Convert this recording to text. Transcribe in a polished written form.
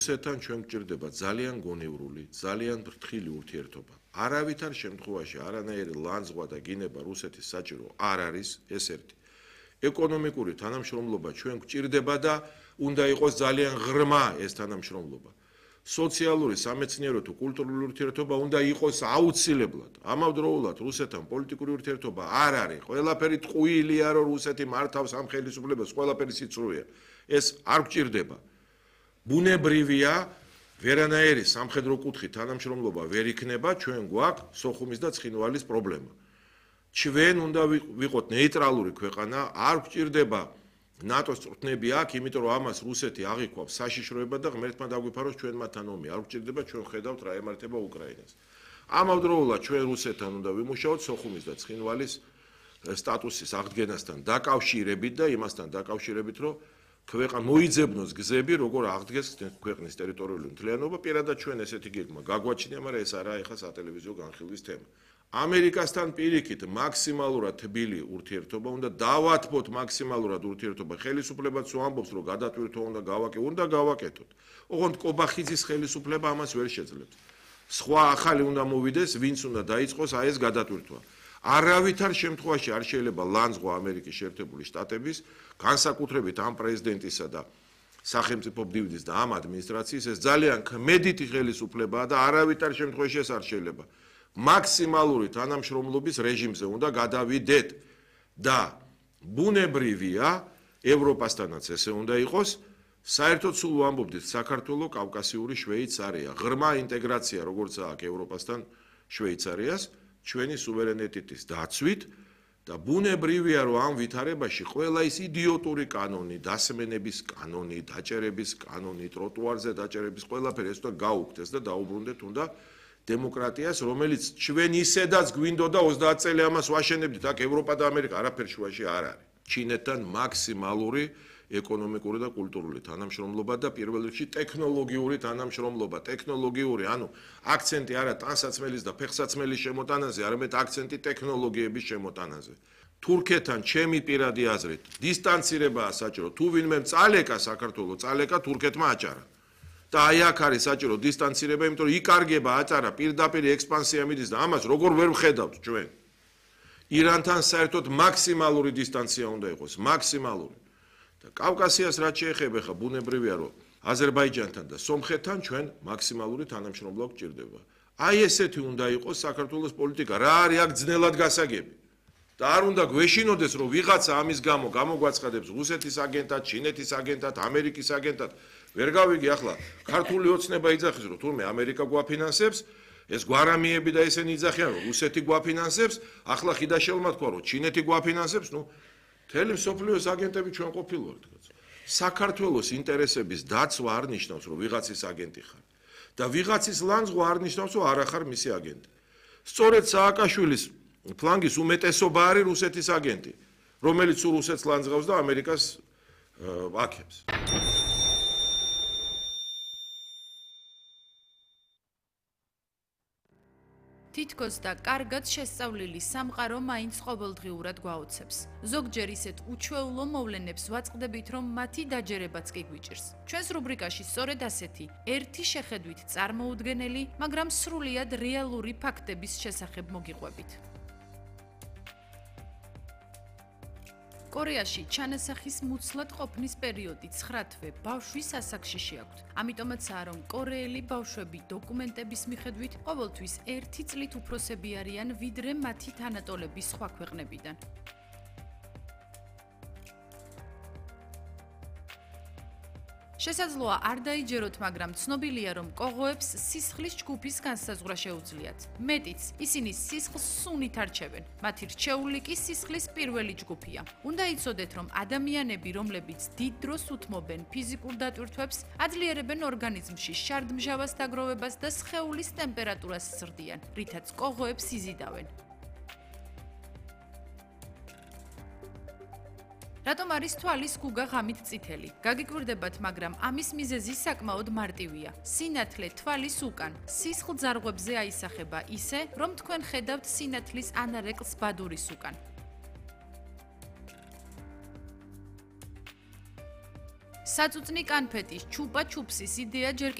რუსეთთან ჩვენ გვჭირდება ძალიან გონევრული, ძალიან ფრთხილი ურთიერთობა. არავითარ შემთხვევაში არანაირი ლანძღვა და გინება რუსეთის საჭირო არ არის, ეს ერთი. ეკონომიკური თანამშრომლობა ჩვენ გვჭირდება და უნდა იყოს ძალიან ღრმა ეს თანამშრომლობა. სოციალური, სამეცნიერო თუ კულტურული ურთიერთობა უნდა იყოს აუცილებლად. ამავდროულად რუსეთთან პოლიტიკური ურთიერთობა არ არის. ყველაფერი ტყუილია, რომ რუსეთი მართავს ამ ხელისუფლებას, ყველაფერი სიცრუეა. ეს არ გვჭირდება. ბუნებრივია, ვერანაირი სამხედრო კუთხით თანამშრომლობა ვერ იქნება, ჩვენ გვაქვს სოხუმის და ცხინვალის პრობლემა. ჩვენ უნდა ვიყოთ ნეიტრალური ქვეყანა, არ გვჭირდება ნატოს წვრთნები აქ, იმიტომ რომ ამას რუსეთი აღიქვავს საშიშროება და ღმერთმა დაგვიფაროს ჩვენმათან ომი. არ გვჭირდება, ჩვენ ხედავთ რა ემართება უკრაინას. ამავდროულად ჩვენ რუსეთთან უნდა ვიმუშაოთ სოხუმის და ცხინვალის სტატუსის აღდგენასთან დაკავშირებით და იმასთან დაკავშირებით, რომ ქვეყანა მოიძებნოს გზები, როგორ აღდგეს ქვეყნის ტერიტორიული მთლიანობა, პირადად ჩვენ ესეთი გეგმა გაგვაჩნია, მაგრამ ეს არაა ეხლა სატელევიზიო განხილვის თემა. ამერიკასთან პირიქით მაქსიმალურად თბილი ურთიერთობა უნდა დავათბოთ მაქსიმალურად ურთიერთობა. ხელისუფლებაც ვამბობს, რომ გადატვირთვა უნდა გავაკეთოთ. ოღონდ კობახიძის ხელისუფლება ამას ვერ შეძლებს. სხვა ახალი უნდა მოვიდეს, ვინც უნდა დაიწყოს ეს გადატვირთვა. არავითარ შემთხვევაში არ შეიძლება ლანძღვა ამერიკის შეერთებული შტატების, განსაკუთრებით ამ პრეზიდენტისა და სახელმწიფო მდივნის და ამ ადმინისტრაციის ეს ძალიან ქმედითი ხელისუფლებაა და არავითარ შემთხვევაში ეს არ შეიძლება. მაქსიმალური თანამშრომლობის რეჟიმზე უნდა გადავიდეთ და ბუნებრივია ევროპასთანაც ესე უნდა იყოს. საერთოდ სულ ვამბობდით საქართველოს კავკასიური შვეიცარია, ღრმა ინტეგრაცია როგორც აქვს ევროპასთან შვეიცარიას, ჩვენი სუვერენიტეტის დაცვით და ბუნებრივია რომ ამ ვითარებაში ყველა ის იდიოტური კანონი, დასმენების კანონი, დაჭერების კანონი, ტროტუარზე დაჭერების ყველაფერი ეს უნდა გაუქმდეს და დაუბრუნდეთ უნდა დემოკრატიას, რომელიც ჩვენ ისედაც გვინდოდა 30 წელი ამას ვაშენებდით, აქ ევროპა და ამერიკა არაფერ შუაში არ არის. ჩინეთთან მაქსიმალური ეკონომიკური და კულტურული თანამშრომლობა და პირველ რიგში ტექნოლოგიური თანამშრომლობა. ტექნოლოგიური, ანუ აქცენტი არა ტანსაცმელის და ფეხსაცმელის შემოტანაზე, არამედ აქცენტი ტექნოლოგიების შემოტანაზე. თურქეთთან ჩემი პირადი აზრით დისტანცირებაა საჭირო. თუ ვინმე წალეკა საქართველოს, წალეკა თურქეთმა აჭარა. და აი აქ არის საჭირო დისტანცირება, იმიტომ რომ იკარგება აჭარა, პირდაპირ ექსპანსია მიდის და ამას როგორ ვერ ვხედავთ ჩვენ. ირანთან საერთოდ მაქსიმალური დისტანცია უნდა იყოს, მაქსიმალური. და კავკასიას რაც შეეხება, ხა ბუნებრივია, რომ აზერბაიჯანთან და სომხეთთან ჩვენ მაქსიმალური თანამშრომლობა გვჭირდება. აი ესეთი უნდა იყოს საქართველოს პოლიტიკა, რა არის აქ ძნელად გასაგები. და არ უნდა გვეშინოდეს, რომ ვიღაცა ამის გამო გამოგვაცხადებს რუსეთის აგენტად, ჩინეთის აგენტად, ამერიკის აგენტად. ვერ გავიგი ახლა ქართული ოცნება იძახის, რომ თურმე ამერიკა გვაფინანსებს, ეს გვარამიები და ესენი იძახიან, რომ რუსეთი გვაფინანსებს, ახლა ხიდაშელმა თქვა, რომ ჩინეთი გვაფინანსებს, მთელი მსოფლიოს აგენტები ჩვენ ყოფილვართ. საქართველოს ინტერესების დაცვა არ ნიშნავს, რომ ვიღაცის აგენტი ხარ. და ვიღაცის ლანძღვა არ ნიშნავს, რომ არა ხარ მისი აგენტი. სწორედ სააკაშვილის ფლანგის უმეტესობა არის რუსეთის აგენტი, რომელიც რუსეთს ლანძღავს და ამერიკას აქებს. თითქოს და კარგად შესწავლილი სამყარო მაინც ყოველდღიურად გვაოცებს. ზოგჯერ ისეთ უჩვეულო მოვლენებს ვაწყდებით, რომ მათი დაჯერებაც კი გვიჭირს. ჩვენს რუბრიკაში სწორედ ასეთი, ერთი შეხედვით წარმოუდგენელი, მაგრამ სრულიად რეალური ფაქტების შესახებ მოგიყვებით. კორეაში ჩანასახის მუცლად ყოფნის პერიოდი 9 თვე ბავშვის ასაკში შეაქვთ. ამიტომაცაა, რომ კორეელი ბავშვები დოკუმენტების მიხედვით ყოველთვის 1 წლით უფროსები არიან, ვიდრე მათი თანატოლები სხვა ქვეყნებიდან. შესაძლოა არ დაიჯეროთ, მაგრამ ცნობილია, რომ კოღოებს სისხლის ჯგუფის განსაზღვრა შეუძლიათ. მეტიც, ისინი სისხლს სუნით არჩევენ. მათი რჩეული კი სისხლის პირველი ჯგუფია. უნდა იცოდეთ, რომ ადამიანები, რომლებიც დიდ დროს უთმობენ ფიზიკურ დატვირთვებს, აძლიერებენ ორგანიზმში შარდმჟავას დაგროვებას და სხეულის ტემპერატურას ზრდიან, რითაც კოღოებს იზიდავენ. რატომ არის თვალის გუგა ღამით წითელი? გაგიკვირდებათ, მაგრამ ამის მიზეზი საკმაოდ მარტივია. სინათლე თვალის უკან, სისხლძარღვებზე აისახება ისე, რომ თქვენ ხედავთ სინათლის ანარეკლს ბადურის უკან. საწუწნი კანფეტის, ჩუპა-ჩუპსის იდეა ჯერ